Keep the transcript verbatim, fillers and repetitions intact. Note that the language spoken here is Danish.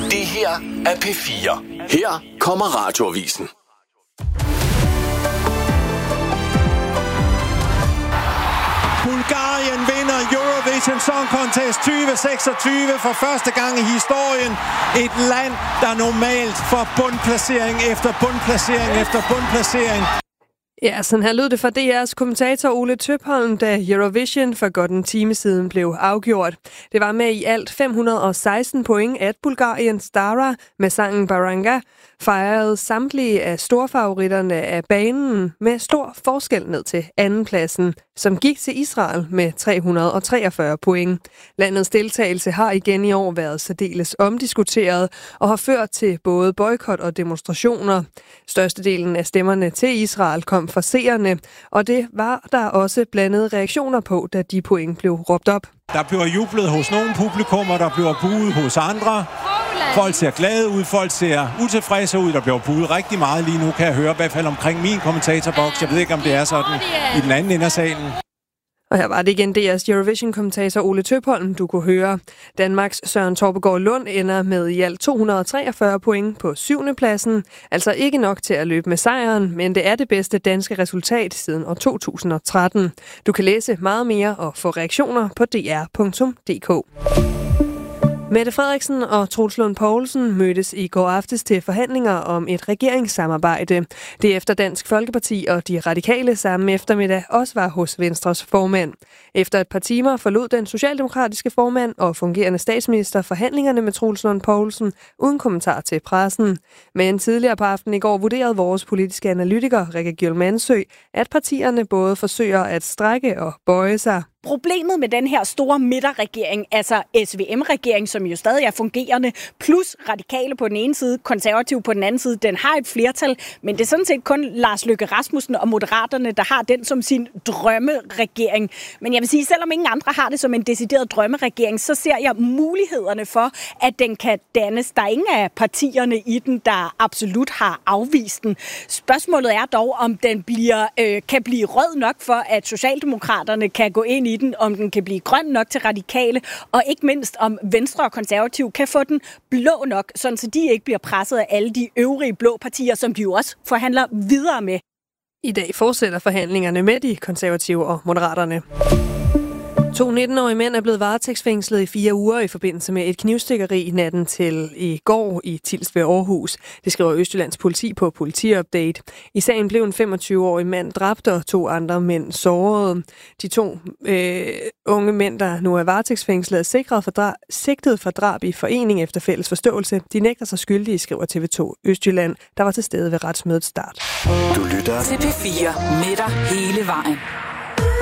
Det her er P fire. Her kommer Radioavisen. Bulgarien vinder Eurovision Song Contest tyve seksogtyve for første gang i historien. Et land, der normalt får bundplacering efter bundplacering efter bundplacering. Ja, sådan her lød det fra D R's kommentator Ole Tøpholm, da Eurovision for godt en time siden blev afgjort. Det var med i alt fem hundrede og seksten point, at Bulgarien Stara med sangen Baranga fejrede samtlige af storfavoritterne af banen med stor forskel ned til andenpladsen, som gik til Israel med tre hundrede og treogfyrre point. Landets deltagelse har igen i år været særdeles omdiskuteret og har ført til både boykot og demonstrationer. Størstedelen af stemmerne til Israel kom fra seerne, og det var der også blandede reaktioner på, da de point blev råbt op. Der bliver jublet hos nogle publikummer, der bliver buet hos andre. Folk ser glade ud, folk ser utilfredse ud, der bliver buet rigtig meget lige nu, kan jeg høre, i hvert fald omkring min kommentatorboks. Jeg ved ikke, om det er sådan i den anden ende af salen. Og her var det igen D R's Eurovision-kommentator Ole Tøpholm, du kunne høre. Danmarks Søren Torpegaard Lund ender med i alt to hundrede og treogfyrre point på syvende pladsen. Altså ikke nok til at løbe med sejren, men det er det bedste danske resultat siden år to tusind og tretten. Du kan læse meget mere og få reaktioner på d r punktum d k. Mette Frederiksen og Troels Lund Poulsen mødtes i går aftes til forhandlinger om et regeringssamarbejde. Det efter Dansk Folkeparti og de radikale samme eftermiddag også var hos Venstres formand. Efter et par timer forlod den socialdemokratiske formand og fungerende statsminister forhandlingerne med Troels Lund Poulsen uden kommentar til pressen. Men tidligere på aftenen i går vurderede vores politiske analytiker Rikke Gjøl Mansø, at partierne både forsøger at strække og bøje sig. Problemet med den her store midterregering, altså S V M-regering, som jo stadig er fungerende, plus radikale på den ene side, konservative på den anden side, den har et flertal, men det er sådan set kun Lars Løkke Rasmussen og Moderaterne, der har den som sin drømmeregering. Men jeg vil sige, selvom ingen andre har det som en decideret drømmeregering, så ser jeg mulighederne for, at den kan dannes. Der er ingen af partierne i den, der absolut har afvist den. Spørgsmålet er dog, om den bliver, øh, kan blive rød nok for, at Socialdemokraterne kan gå ind i den, om den kan blive grøn nok til radikale, og ikke mindst om Venstre og Konservative kan få den blå nok, sådan så de ikke bliver presset af alle de øvrige blå partier, som de jo også forhandler videre med. I dag fortsætter forhandlingerne med de konservative og moderaterne. To nitten-årige mænd er blevet varetægtsfængslet i fire uger i forbindelse med et knivstikkeri natten til i går i Tilst ved Aarhus. Det skriver Østjyllands politi på Politiupdate. I sagen blev en femogtyve-årig mand dræbt og to andre mænd sårede. De to øh, unge mænd, der nu er varetægtsfængslet, er sikret for dra- sigtet for drab i forening efter fælles forståelse. De nægter sig skyldige, skriver T V to Østjylland, der var til stede ved retsmødets start. Du lytter til P fire med dig hele vejen.